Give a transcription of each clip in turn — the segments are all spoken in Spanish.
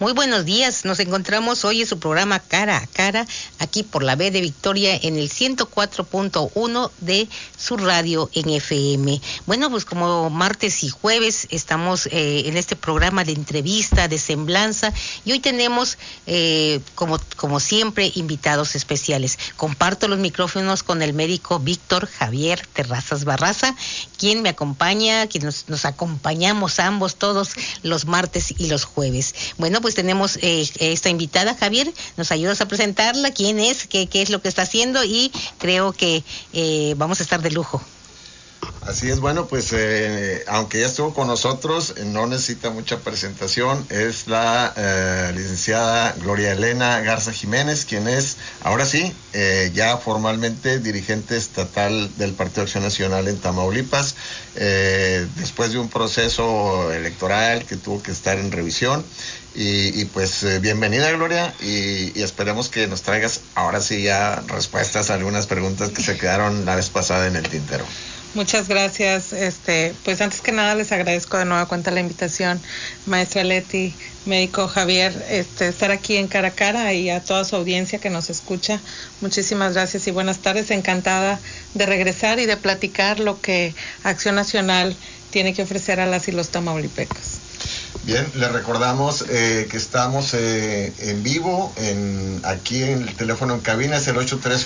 Muy buenos días, nos encontramos hoy en su programa Cara a Cara, aquí por la B de Victoria en el 104.1 de su radio en FM. Bueno, pues como martes y jueves estamos en este programa de entrevista, de semblanza, y hoy tenemos, como siempre, invitados especiales. Comparto los micrófonos con el médico Víctor Javier Terrazas Barraza, quien me acompaña, quien nos acompañamos ambos todos los martes y los jueves. Bueno, pues tenemos esta invitada. Javier, ¿nos ayudas a presentarla? ¿Quién es? ¿Qué es lo que está haciendo? Y creo que vamos a estar de lujo. Así es, bueno, pues aunque ya estuvo con nosotros, no necesita mucha presentación. Es la licenciada Gloria Elena Garza Jiménez, quien es, ahora sí, ya formalmente dirigente estatal del Partido Acción Nacional en Tamaulipas, después de un proceso electoral que tuvo que estar en revisión. Y pues bienvenida, Gloria, y esperemos que nos traigas ahora sí ya respuestas a algunas preguntas que se quedaron la vez pasada en el tintero. Muchas gracias. Pues antes que nada les agradezco de nueva cuenta la invitación, maestra Leti, médico Javier, estar aquí en Cara a Cara, y a toda su audiencia que nos escucha. Muchísimas gracias y buenas tardes. Encantada de regresar y de platicar lo que Acción Nacional tiene que ofrecer a las y los tamaulipecos. Bien, les recordamos que estamos en vivo, aquí en el teléfono en cabina, es el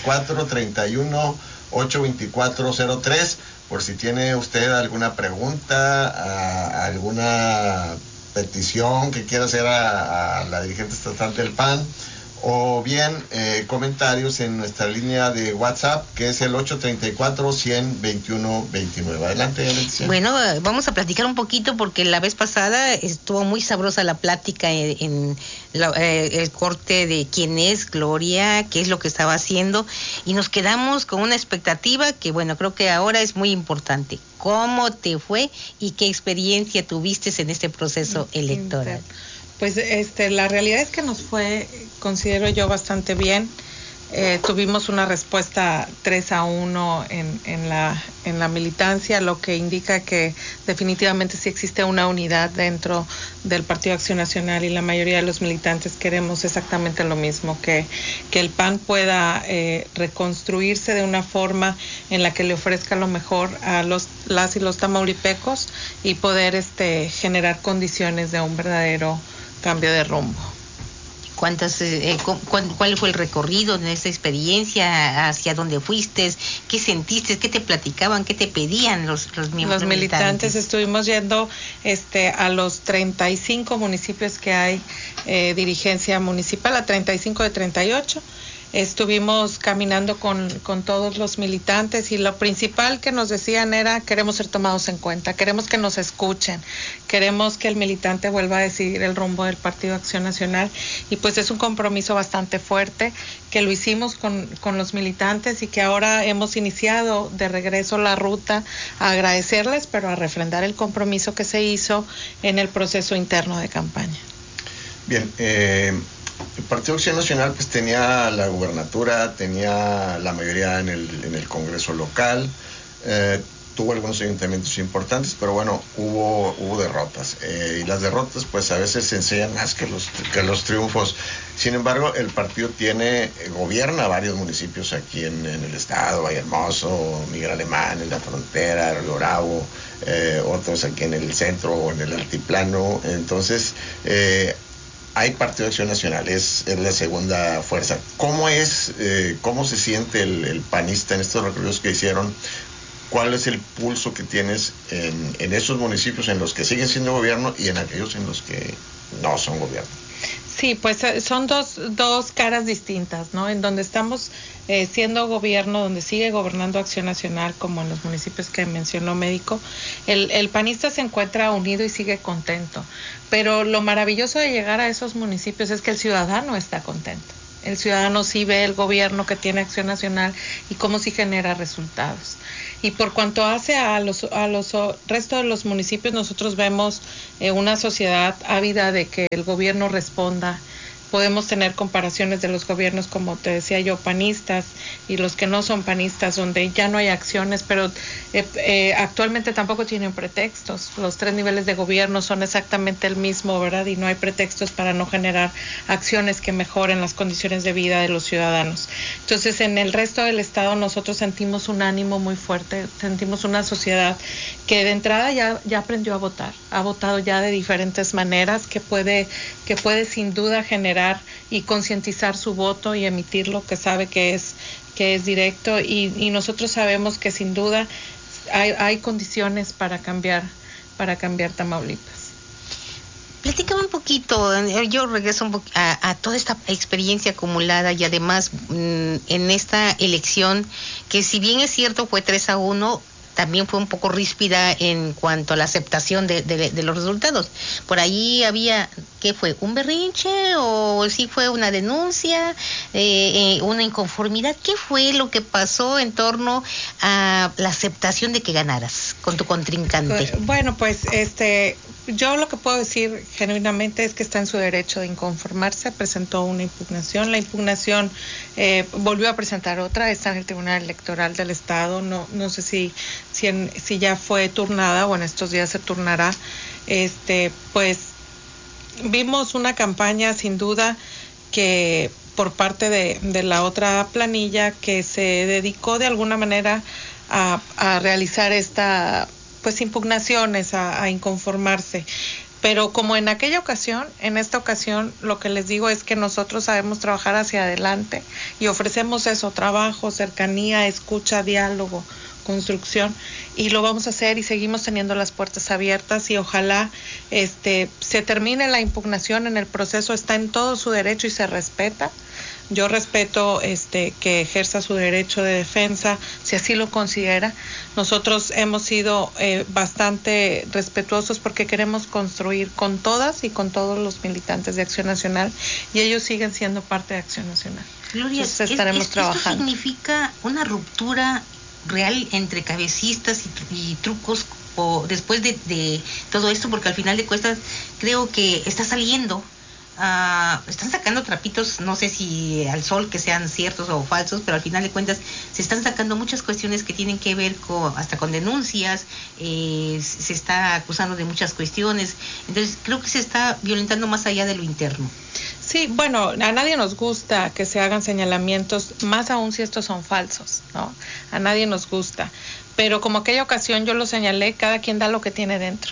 834-31-824-03, por si tiene usted alguna pregunta, alguna petición que quiera hacer a la dirigente estatal del PAN, o bien comentarios en nuestra línea de WhatsApp, que es el 834-100-21-29. Adelante, Alexia. Bueno, vamos a platicar un poquito porque la vez pasada estuvo muy sabrosa la plática en el corte de quién es Gloria, qué es lo que estaba haciendo, y nos quedamos con una expectativa que, bueno, creo que ahora es muy importante. ¿Cómo te fue y qué experiencia tuviste en este proceso electoral? Pues la realidad es que nos fue, considero yo, bastante bien. Tuvimos una respuesta 3-1 en la militancia, lo que indica que definitivamente sí existe una unidad dentro del Partido Acción Nacional, y la mayoría de los militantes queremos exactamente lo mismo, que el PAN pueda reconstruirse de una forma en la que le ofrezca lo mejor a las y los tamaulipecos, y poder generar condiciones de un verdadero cambio de rumbo. ¿Cuál fue el recorrido en esa experiencia? ¿Hacia dónde fuiste? ¿Qué sentiste? ¿Qué te platicaban? ¿Qué te pedían los miembros? Los militantes estuvimos yendo a los 35 municipios que hay dirigencia municipal, a 35 de 38. Estuvimos caminando con todos los militantes, y lo principal que nos decían era: queremos ser tomados en cuenta, queremos que nos escuchen, queremos que el militante vuelva a decidir el rumbo del Partido Acción Nacional, y pues es un compromiso bastante fuerte que lo hicimos con los militantes, y que ahora hemos iniciado de regreso la ruta a agradecerles, pero a refrendar el compromiso que se hizo en el proceso interno de campaña. Bien, el Partido Acción Nacional pues tenía la gubernatura, tenía la mayoría en el Congreso local, tuvo algunos ayuntamientos importantes, pero bueno, hubo derrotas, y las derrotas pues a veces se enseñan más que los triunfos. Sin embargo, el partido gobierna varios municipios aquí en el estado: Vallehermoso, Miguel Alemán, en la frontera, Río Bravo, otros aquí en el centro o en el altiplano. Entonces, hay Partido de Acción Nacional, es la segunda fuerza. ¿Cómo se siente el panista en estos recorridos que hicieron? ¿Cuál es el pulso que tienes en esos municipios en los que siguen siendo gobierno y en aquellos en los que no son gobierno? Sí, pues son dos caras distintas, ¿no? En donde estamos siendo gobierno, donde sigue gobernando Acción Nacional, como en los municipios que mencionó médico, el panista se encuentra unido y sigue contento. Pero lo maravilloso de llegar a esos municipios es que el ciudadano está contento. El ciudadano sí ve el gobierno que tiene Acción Nacional y cómo sí genera resultados. Y por cuanto hace a los resto de los municipios, nosotros vemos una sociedad ávida de que el gobierno responda, podemos tener comparaciones de los gobiernos, como te decía yo, panistas y los que no son panistas, donde ya no hay acciones, pero actualmente tampoco tienen pretextos. Los 3 niveles de gobierno son exactamente el mismo, ¿verdad? Y no hay pretextos para no generar acciones que mejoren las condiciones de vida de los ciudadanos. Entonces, en el resto del estado nosotros sentimos un ánimo muy fuerte, sentimos una sociedad que de entrada ya aprendió a votar, ha votado ya de diferentes maneras, que puede sin duda generar y concientizar su voto y emitirlo, que sabe que es directo, y nosotros sabemos que sin duda hay condiciones para cambiar Tamaulipas. Platícame un poquito, yo regreso a toda esta experiencia acumulada y además en esta elección, que si bien es cierto fue 3-1, también fue un poco ríspida en cuanto a la aceptación de los resultados. Por ahí había, ¿qué fue? ¿Un berrinche o sí fue una denuncia, una inconformidad? ¿Qué fue lo que pasó en torno a la aceptación de que ganaras con tu contrincante? Bueno, pues yo lo que puedo decir genuinamente es que está en su derecho de inconformarse. Presentó una impugnación. La impugnación volvió a presentar otra. Está en el Tribunal Electoral del Estado. No sé si ya fue turnada o en estos días se turnará. Pues vimos una campaña sin duda que por parte de la otra planilla, que se dedicó de alguna manera a realizar pues impugnaciones, a inconformarse. Pero como en aquella ocasión, en esta ocasión lo que les digo es que nosotros sabemos trabajar hacia adelante y ofrecemos eso: trabajo, cercanía, escucha, diálogo, construcción, y lo vamos a hacer y seguimos teniendo las puertas abiertas, y ojalá se termine la impugnación. En el proceso está en todo su derecho y se respeta. Yo respeto que ejerza su derecho de defensa, si así lo considera. Nosotros hemos sido bastante respetuosos porque queremos construir con todas y con todos los militantes de Acción Nacional, y ellos siguen siendo parte de Acción Nacional. Gloria, entonces estaremos trabajando. ¿Esto significa una ruptura real entre cabecistas y trucos después de todo esto? Porque al final de cuentas creo que está saliendo. Están sacando trapitos, no sé si al sol, que sean ciertos o falsos, pero al final de cuentas se están sacando muchas cuestiones que tienen que ver hasta con denuncias, se está acusando de muchas cuestiones. Entonces creo que se está violentando más allá de lo interno. Sí, bueno, a nadie nos gusta que se hagan señalamientos, más aún si estos son falsos, ¿no? A nadie nos gusta, pero como aquella ocasión yo lo señalé, cada quien da lo que tiene dentro.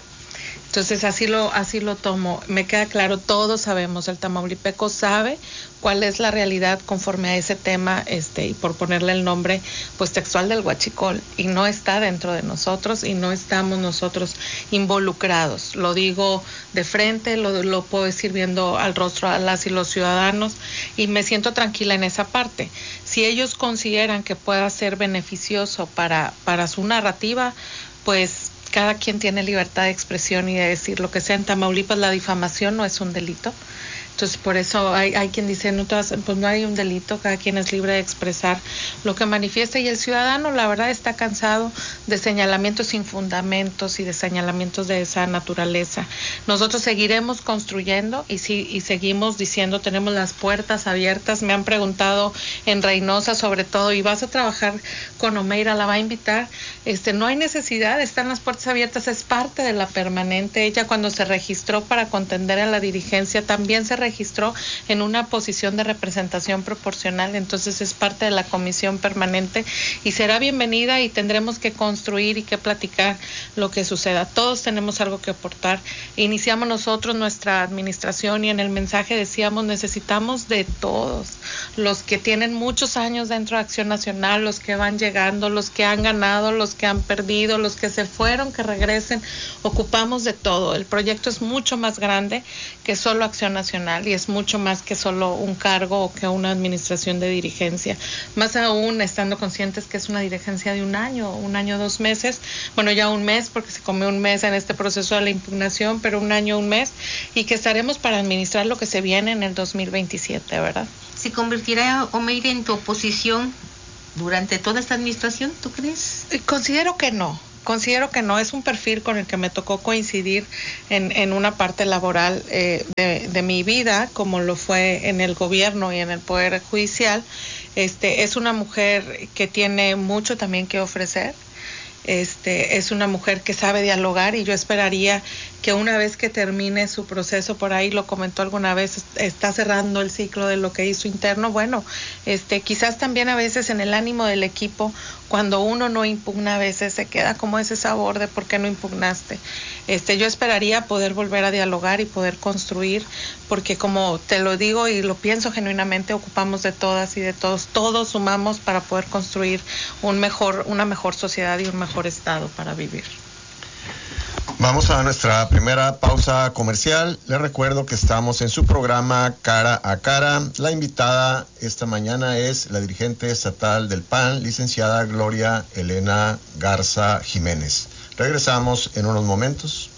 Entonces así lo tomo. Me queda claro, todos sabemos, el tamaulipeco sabe cuál es la realidad conforme a ese tema, y por ponerle el nombre pues textual del huachicol, y no está dentro de nosotros y no estamos nosotros involucrados. Lo digo de frente, lo puedo decir viendo al rostro a las y los ciudadanos, y me siento tranquila en esa parte. Si ellos consideran que pueda ser beneficioso para su narrativa, pues cada quien tiene libertad de expresión y de decir lo que sea. En Tamaulipas la difamación no es un delito. Entonces, por eso hay quien dice, pues no hay un delito, cada quien es libre de expresar lo que manifiesta, y el ciudadano, la verdad, está cansado de señalamientos sin fundamentos y de señalamientos de esa naturaleza. Nosotros seguiremos construyendo y seguimos diciendo, tenemos las puertas abiertas. Me han preguntado en Reynosa sobre todo, ¿y vas a trabajar con Omeira? ¿La va a invitar? No hay necesidad, están las puertas abiertas, es parte de la permanente. Ella, cuando se registró para contender a la dirigencia, también se registró en una posición de representación proporcional, entonces es parte de la comisión permanente y será bienvenida, y tendremos que construir y que platicar lo que suceda. Todos tenemos algo que aportar. Iniciamos nosotros nuestra administración y en el mensaje decíamos, necesitamos de todos, los que tienen muchos años dentro de Acción Nacional, los que van llegando, los que han ganado, los que han perdido, los que se fueron, que regresen. Ocupamos de todo. El proyecto es mucho más grande que solo Acción Nacional, y es mucho más que solo un cargo o que una administración de dirigencia, más aún estando conscientes que es una dirigencia de un año, 2 meses, bueno, ya un mes porque se comió un mes en este proceso de la impugnación, pero un año, un mes, y que estaremos para administrar lo que se viene en el 2027, ¿verdad? ¿Se convertirá Omeira en tu oposición durante toda esta administración, tú crees? Considero que no. considero que no es un perfil con el que me tocó coincidir en una parte laboral de mi vida, como lo fue en el gobierno y en el Poder Judicial. Es una mujer que tiene mucho también que ofrecer. Es una mujer que sabe dialogar y yo esperaría que una vez que termine su proceso, por ahí lo comentó alguna vez, está cerrando el ciclo de lo que hizo interno. Bueno, quizás también a veces en el ánimo del equipo, cuando uno no impugna, a veces se queda como ese sabor de por qué no impugnaste. Yo esperaría poder volver a dialogar y poder construir, porque como te lo digo y lo pienso genuinamente, ocupamos de todas y de todos, todos sumamos para poder construir una mejor sociedad y un mejor estado para vivir. Vamos a nuestra primera pausa comercial. Les recuerdo que estamos en su programa Cara a Cara. La invitada esta mañana es la dirigente estatal del PAN, licenciada Gloria Elena Garza Jiménez. Regresamos en unos momentos.